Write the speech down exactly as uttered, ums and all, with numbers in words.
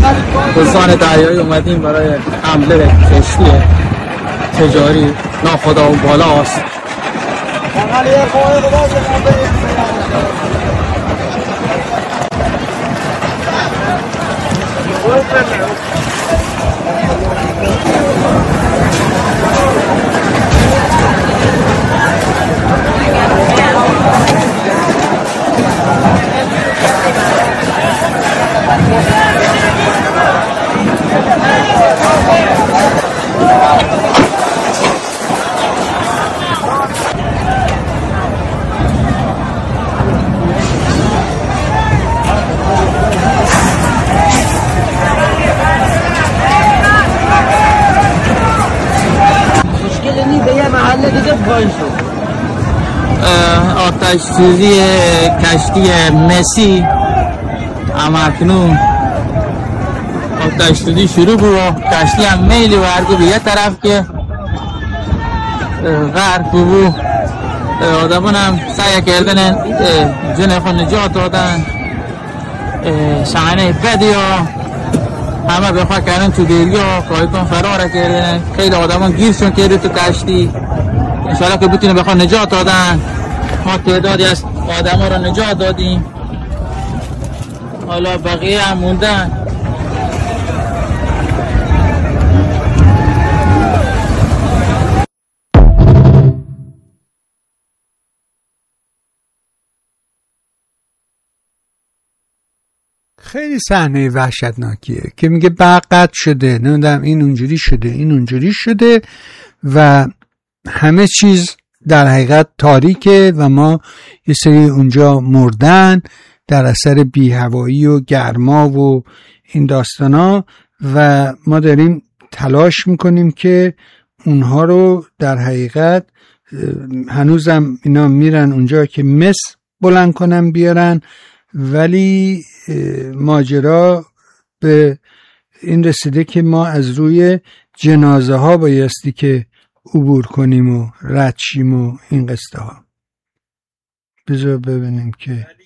بزان دریایی اومدیم برای حمله به کشتی تجاری. ناخدا اون بالا است. آتش سوزی کشتی مسی همکنون آتش سوزی شروع بود. کشتی هم میلی و هرگو به یه طرف که غرق بود. آدمان هم سعی کردن جن خود نجات دادن. شانه بدی ها همه بخواه کردن تو دریا کاری کن فرار کردن. خیلی آدمان گیرشون کرده تو کشتی. انشاءالله که بتونه بخواه نجات دادن. ما تعدادی از آدم ها رو نجات دادیم. حالا بقیه هم موندن. خیلی صحنه وحشتناکیه که میگه برق قطع شده، نمیدونم این اونجوری شده این اونجوری شده و همه چیز در حقیقت تاریکه و ما یه سری اونجا مردن در اثر بی‌هوایی و گرما و این داستانا و ما داریم تلاش میکنیم که اونها رو در حقیقت هنوزم اینا میرن اونجا که مس بلند کنن بیارن، ولی ماجرا به این رسیده که ما از روی جنازه ها بایستی که عبور کنیم و رد شیم و این قصه ها. بذار ببینیم که